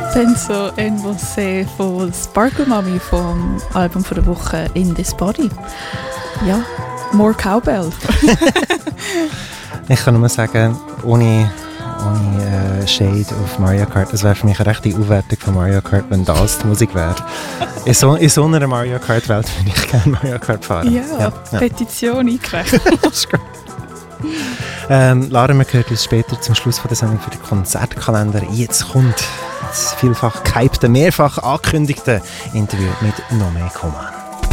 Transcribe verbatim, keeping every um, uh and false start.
Penso en você von Sparkle Mami vom Album von der Woche In This Body. Ja, more Cowbell. Ich kann nur sagen, ohne, ohne äh, Shade auf Mario Kart, das wäre für mich eine rechte Aufwertung von Mario Kart, wenn das die Musik wäre. In so, in so einer Mario Kart Welt würde ich gerne Mario Kart fahren. Ja, ja, ja. Petition eingereicht. ähm, Lara, wir hören uns später zum Schluss von der Sendung für den Konzertkalender. Jetzt kommt das vielfach gehypte, mehrfach angekündigte Interview mit Nome Coman.